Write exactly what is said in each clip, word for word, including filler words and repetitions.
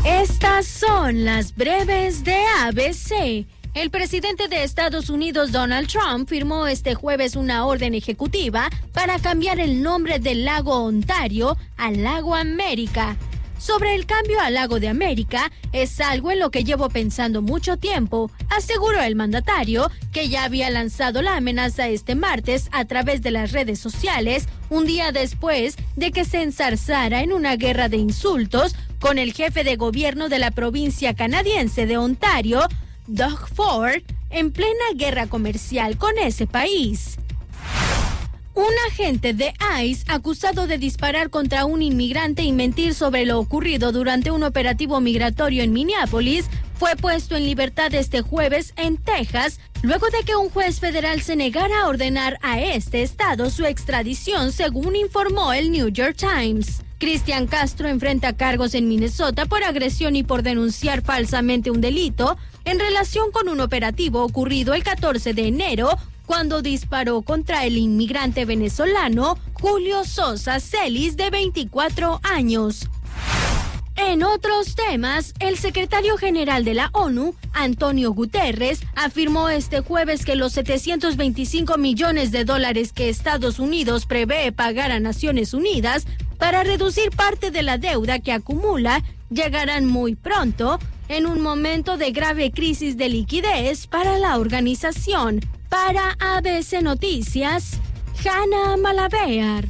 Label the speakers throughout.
Speaker 1: Estas son las breves de A B C. El presidente de Estados Unidos, Donald Trump, firmó este jueves una orden ejecutiva para cambiar el nombre del lago Ontario a Lago América. Sobre el cambio al Lago de América, es algo en lo que llevo pensando mucho tiempo, aseguró el mandatario, que ya había lanzado la amenaza este martes a través de las redes sociales, un día después de que se enzarzara en una guerra de insultos con el jefe de gobierno de la provincia canadiense de Ontario, Doug Ford, en plena guerra comercial con ese país. Un agente de ICE acusado de disparar contra un inmigrante y mentir sobre lo ocurrido durante un operativo migratorio en Minneapolis fue puesto en libertad este jueves en Texas, luego de que un juez federal se negara a ordenar a este estado su extradición, según informó el New York Times. Cristian Castro enfrenta cargos en Minnesota por agresión y por denunciar falsamente un delito en relación con un operativo ocurrido el catorce de enero, cuando disparó contra el inmigrante venezolano Julio Sosa Celis, de veinticuatro años. En otros temas, el secretario general de la ONU, Antonio Guterres, afirmó este jueves que los setecientos veinticinco millones de dólares que Estados Unidos prevé pagar a Naciones Unidas para reducir parte de la deuda que acumula llegarán muy pronto, en un momento de grave crisis de liquidez para la organización. Para A B C Noticias, Hanna Malavear.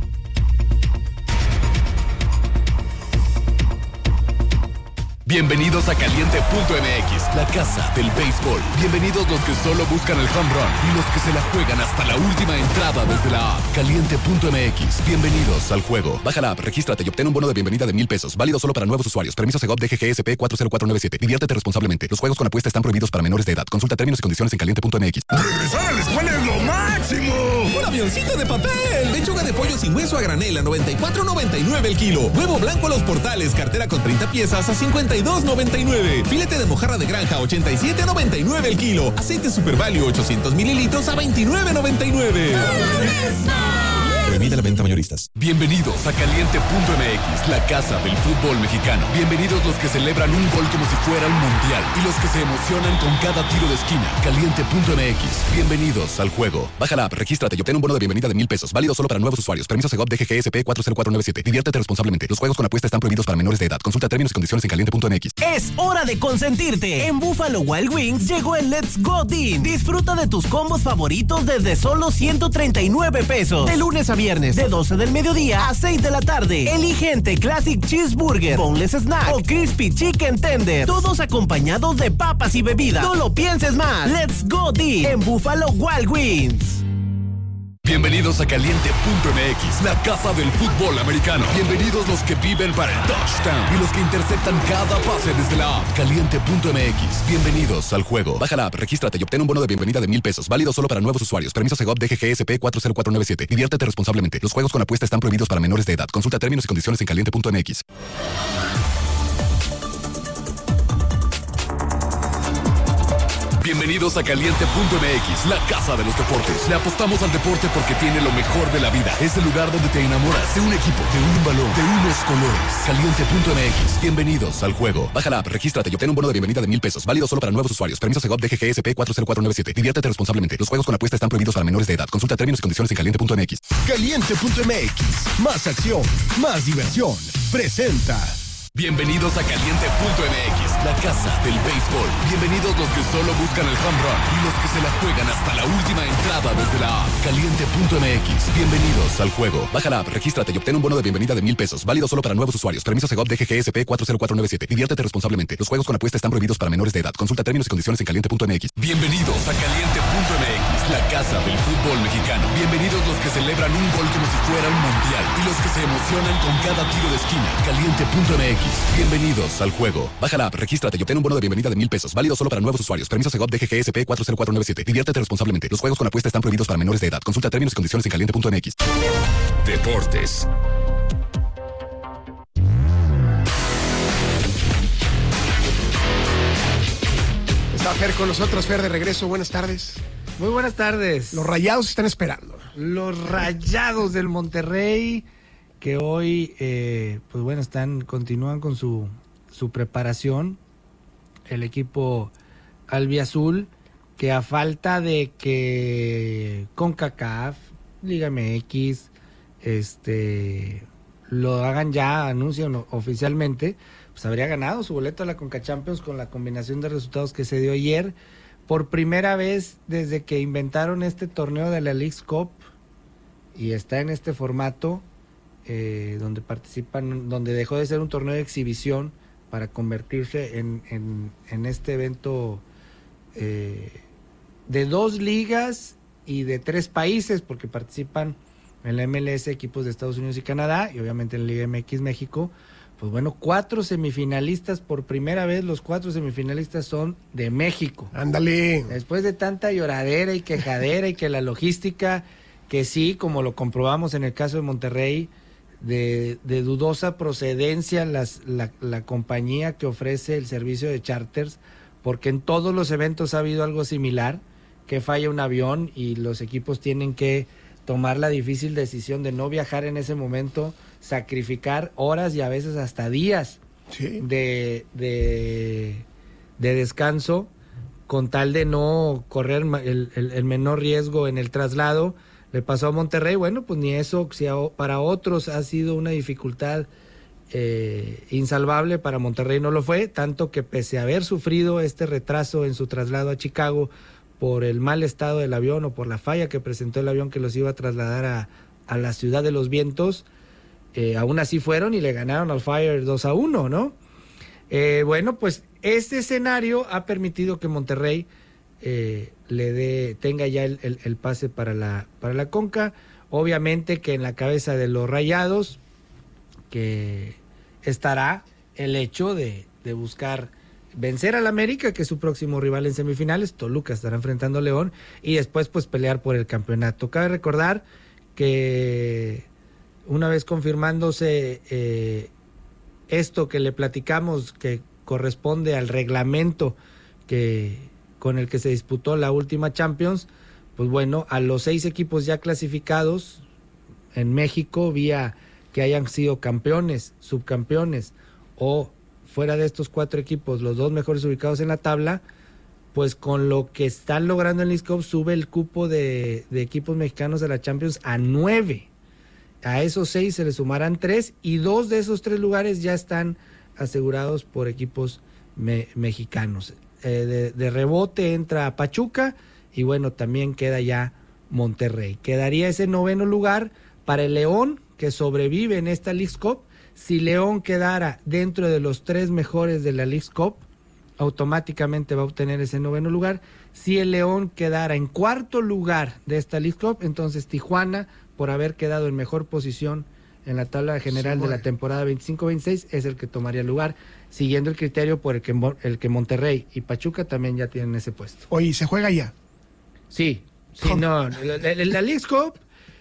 Speaker 2: Bienvenidos a Caliente punto M X, la casa del béisbol. Bienvenidos los que solo buscan el home run y los que se la juegan hasta la última entrada desde la app. Caliente punto M X. Bienvenidos al juego. Baja la app, regístrate y obtén un bono de bienvenida de mil pesos. Válido solo para nuevos usuarios. Permiso Segov D G G S P cuatro cero cuatro nueve siete. Diviértete responsablemente. Los juegos con apuesta están prohibidos para menores de edad. Consulta términos y condiciones en Caliente punto M X.
Speaker 3: ¡Regresar a la escuela es lo máximo!
Speaker 4: ¡Un avioncito de papel! Lechuga de pollo sin hueso a granel a noventa y cuatro noventa y nueve el kilo. Huevo blanco a los portales. Cartera con treinta piezas a cincuenta y dos noventa y nueve. Filete de mojarra de granja ochenta y siete noventa y nueve el kilo. Aceite Super Value ochocientos mililitros a veintinueve noventa y nueve. Prohibida la venta mayoristas.
Speaker 2: Bienvenidos a Caliente punto M X, la casa del fútbol mexicano. Bienvenidos los que celebran un gol como si fuera un mundial y los que se emocionan con cada tiro de esquina. Caliente punto M X. Bienvenidos al juego. Baja la app, regístrate y obtén un bono de bienvenida de mil pesos. Válido solo para nuevos usuarios. Permiso Segov D G G S P cuatro cero cuatro nueve siete. Diviértete responsablemente. Los juegos con apuesta están prohibidos para menores de edad. Consulta términos y condiciones en Caliente punto M X.
Speaker 5: Es hora de consentirte. En Buffalo Wild Wings llegó el Let's Go Deal. Disfruta de tus combos favoritos desde solo ciento treinta y nueve pesos. De lunes a viernes, de doce del mediodía a seis de la tarde. Elige entre Classic Cheeseburger, Boneless Snack o Crispy Chicken Tender. Todos acompañados de papas y bebidas. No lo pienses más. Let's Go Deal en Buffalo Wild Wings.
Speaker 2: Bienvenidos a Caliente punto M X, la casa del fútbol americano. Bienvenidos los que viven para el touchdown y los que interceptan cada pase desde la app. Caliente punto M X. Bienvenidos al juego. Baja la app, regístrate y obtén un bono de bienvenida de mil pesos. Válido solo para nuevos usuarios. Permiso Segov D G G S P cuatro cero cuatro nueve siete. Diviértete responsablemente. Los juegos con apuesta están prohibidos para menores de edad. Consulta términos y condiciones en Caliente punto M X. Bienvenidos a Caliente punto M X, la casa de los deportes. Le apostamos al deporte porque tiene lo mejor de la vida. Es el lugar donde te enamoras de un equipo, de un balón, de unos colores. Caliente punto M X. Bienvenidos al juego. Baja la app, regístrate y obtén un bono de bienvenida de mil pesos. Válido solo para nuevos usuarios. Permiso Segov D G G S P cuatro cero cuatro nueve siete. Diviértete responsablemente. Los juegos con apuesta están prohibidos para menores de edad. Consulta términos y condiciones en Caliente punto M X.
Speaker 3: Caliente punto M X. Más acción, más diversión. Presenta.
Speaker 2: Bienvenidos a Caliente punto M X, la casa del béisbol. Bienvenidos los que solo buscan el home run y los que se la juegan hasta la última entrada desde la app. Caliente punto M X. Bienvenidos al juego. Baja la app, regístrate y obtén un bono de bienvenida de mil pesos. Válido solo para nuevos usuarios. Permiso Segov D G G S P cuatro cero cuatro nueve siete. Diviértete responsablemente. Los juegos con apuesta están prohibidos para menores de edad. Consulta términos y condiciones en Caliente punto M X. Bienvenidos a Caliente punto M X, la casa del fútbol mexicano. Bienvenidos los que celebran un gol como si fuera un mundial y los que se emocionan con cada tiro de esquina. Caliente punto M X. Bienvenidos al juego. Baja la app, regístrate y obtén un bono de bienvenida de mil pesos. Válido solo para nuevos usuarios. Permiso Segov D G G S P cuatro cero cuatro nueve siete. Diviértete responsablemente. Los juegos con apuesta están prohibidos para menores de edad. Consulta términos y condiciones en Caliente punto M X.
Speaker 3: Deportes.
Speaker 6: Está Fer con nosotros. Fer, de regreso. Buenas tardes.
Speaker 7: Muy buenas tardes.
Speaker 6: Los Rayados están esperando.
Speaker 7: Los Rayados del Monterrey, que hoy, eh, pues bueno, están, continúan con su su preparación, el equipo albiazul, que a falta de que CONCACAF, Liga M X, este, lo hagan ya, anuncien oficialmente, pues habría ganado su boleto a la Conca Champions con la combinación de resultados que se dio ayer. Por primera vez desde que inventaron este torneo de la Leagues Cup, y está en este formato, eh, donde participan, donde dejó de ser un torneo de exhibición para convertirse en, en, en este evento eh, de dos ligas y de tres países, porque participan en la M L S equipos de Estados Unidos y Canadá, y obviamente en la Liga M X México. Pues bueno, cuatro semifinalistas, por primera vez los cuatro semifinalistas son de México.
Speaker 6: Ándale.
Speaker 7: Después de tanta lloradera y quejadera y que la logística, que sí, como lo comprobamos en el caso de Monterrey, de, de dudosa procedencia las, la, la compañía que ofrece el servicio de charters, porque en todos los eventos ha habido algo similar, que falla un avión y los equipos tienen que tomar la difícil decisión de no viajar en ese momento, sacrificar horas y a veces hasta días sí. de, de, de descanso con tal de no correr el, el, el menor riesgo en el traslado. Le pasó a Monterrey, bueno, pues ni eso, si a, para otros ha sido una dificultad eh, insalvable, para Monterrey no lo fue, tanto que pese a haber sufrido este retraso en su traslado a Chicago por el mal estado del avión o por la falla que presentó el avión que los iba a trasladar a, a la Ciudad de los Vientos, eh, aún así fueron y le ganaron al Fire dos a uno, ¿no? Eh, bueno, pues este escenario ha permitido que Monterrey eh, le dé, tenga ya el, el, el pase para la, para la Conca. Obviamente que en la cabeza de los Rayados que estará el hecho de, de buscar vencer al América, que es su próximo rival en semifinales. Toluca estará enfrentando a León y después pues pelear por el campeonato. Cabe recordar que una vez confirmándose eh, esto que le platicamos, que corresponde al reglamento que con el que se disputó la última Champions, pues bueno, a los seis equipos ya clasificados en México, vía que hayan sido campeones, subcampeones o fuera de estos cuatro equipos, los dos mejores ubicados en la tabla, pues con lo que están logrando en Leagues Cup sube el cupo de, de equipos mexicanos de la Champions a nueve. A esos seis se le sumarán tres y dos de esos tres lugares ya están asegurados por equipos me, mexicanos. Eh, de, de rebote entra Pachuca y bueno, también queda ya Monterrey. Quedaría ese noveno lugar para el León, que sobrevive en esta Leagues Cup. Si León quedara dentro de los tres mejores de la Leagues Cup, automáticamente va a obtener ese noveno lugar. Si el León quedara en cuarto lugar de esta Leagues Cup, entonces Tijuana, por haber quedado en mejor posición en la tabla general sí, de la temporada veinticinco veintiséis, es el que tomaría lugar, siguiendo el criterio por el que, el que Monterrey y Pachuca también ya tienen ese puesto.
Speaker 6: Oye, ¿se juega ya?
Speaker 7: Sí, sí, no, la, la, la Leagues Cup,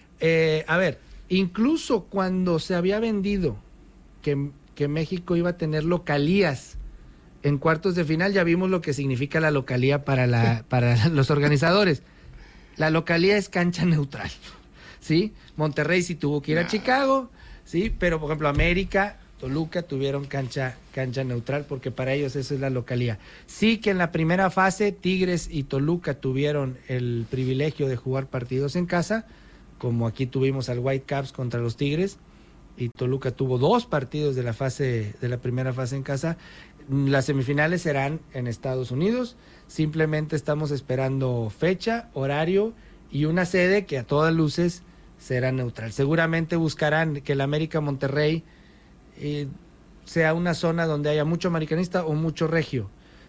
Speaker 7: eh, a ver, incluso cuando se había vendido que, que México iba a tener localías en cuartos de final, ya vimos lo que significa la localía para, la, para los organizadores. La localía es cancha neutral, ¿sí? Monterrey sí tuvo que ir a Chicago, ¿sí? Pero, por ejemplo, América, Toluca tuvieron cancha, cancha neutral porque para ellos esa es la localía. Sí que en la primera fase Tigres y Toluca tuvieron el privilegio de jugar partidos en casa, como aquí tuvimos al Whitecaps contra los Tigres, y Toluca tuvo dos partidos de la fase de la primera fase en casa. Las semifinales serán en Estados Unidos. Simplemente estamos esperando fecha, horario y una sede que a todas luces será neutral. Seguramente buscarán que el América Monterrey eh, sea una zona donde haya mucho americanista o mucho regio.